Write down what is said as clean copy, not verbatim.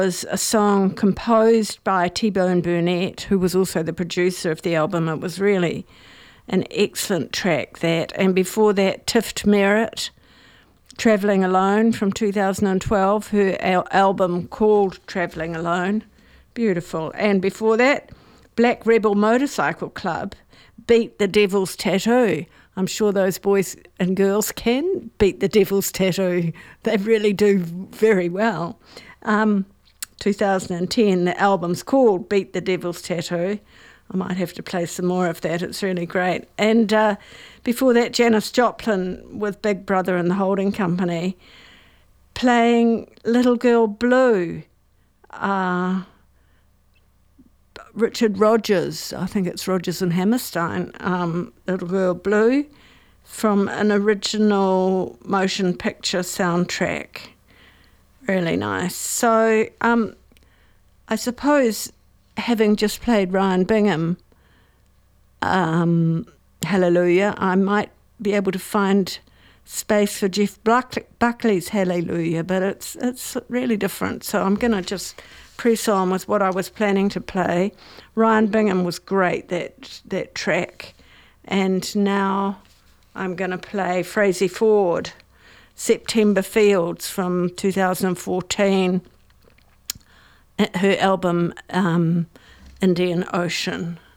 was a song composed by T-Bone Burnett, who was also the producer of the album. It was really an excellent track, that. And before that, Tift Merritt, Travelling Alone from 2012, her album called Travelling Alone. Beautiful. And before that, Black Rebel Motorcycle Club, Beat the Devil's Tattoo. I'm sure those boys and girls can beat the devil's tattoo. They really do very well. 2010, the album's called Beat the Devil's Tattoo. I might have to play some more of that. It's really great. And before that, Janis Joplin with Big Brother and the Holding Company, playing Little Girl Blue. Richard Rodgers, I think it's Rodgers and Hammerstein, Little Girl Blue, from an original motion picture soundtrack. Really nice. So I suppose, having just played Ryan Bingham, Hallelujah, I might be able to find space for Jeff Buckley's Hallelujah, but it's really different. So I'm going to just press on with what I was planning to play. Ryan Bingham was great, that track. And now I'm going to play Frazey Ford, September Fields from 2014, her album Indian Ocean.